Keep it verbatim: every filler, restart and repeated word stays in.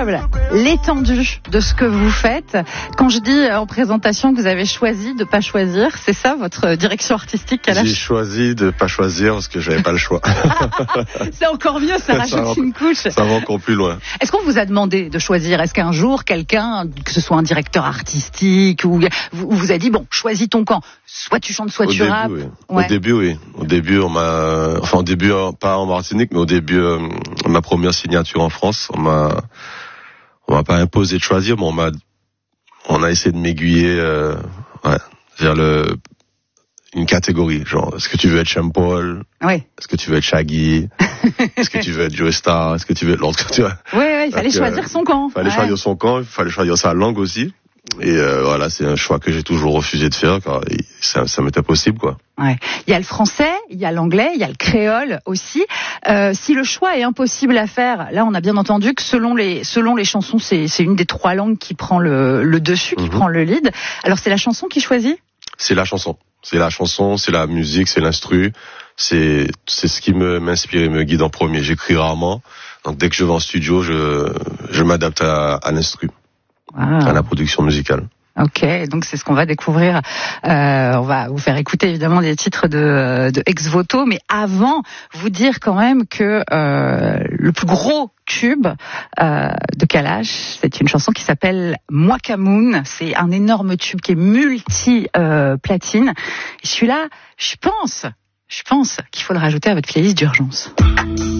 incroyable l'étendue de ce que vous faites. Quand je dis en présentation que vous avez choisi de pas choisir, c'est ça votre direction artistique à la... J'ai choisi de pas choisir parce que j'avais pas le choix. C'est encore mieux, ça rajoute ça va, une couche. Ça va encore plus loin. Est-ce qu'on vous a demandé de choisir? Est-ce qu'un jour quelqu'un, que ce soit un directeur artistique, ou vous, vous a dit bon, choisis ton camp, soit tu chantes, soit au tu début, rappes. Oui. Ouais. Au début, oui. Au début, on m'a, enfin au début, pas en Martinique, mais au début, euh, ma première signature en France, on m'a, on m'a pas imposé de choisir, mais on m'a, on a essayé de m'aiguiller, euh, ouais, vers le, une catégorie, genre, est-ce que tu veux être Sean Paul? Oui. Est-ce que tu veux être Shaggy? Est-ce que tu veux être Joe Star? Est-ce que tu veux être l'autre? Tu vois? Oui, oui, il fallait Donc, choisir euh, son camp. Il fallait ouais. choisir son camp, il fallait choisir sa langue aussi. Et euh, voilà, c'est un choix que j'ai toujours refusé de faire, car ça, ça m'était possible, quoi. Ouais. Il y a le français, il y a l'anglais, il y a le créole aussi. Euh, si le choix est impossible à faire, là on a bien entendu que selon les selon les chansons, c'est c'est une des trois langues qui prend le le dessus, qui mm-hmm. prend le lead. Alors c'est la chanson qui choisit? C'est la chanson. C'est la chanson, c'est la musique, c'est l'instru. C'est c'est ce qui me m'inspire et me guide en premier. J'écris rarement, donc dès que je vais en studio, je je m'adapte à, à l'instru. Wow. À la production musicale. Ok, donc c'est ce qu'on va découvrir. Euh, on va vous faire écouter évidemment des titres de, de Ex Voto, mais avant, vous dire quand même que euh, le plus gros tube euh, de Kalash, c'est une chanson qui s'appelle Mwakamoun. C'est un énorme tube qui est multi-platine. Euh, Et celui-là, je pense, je pense qu'il faut le rajouter à votre playlist d'urgence.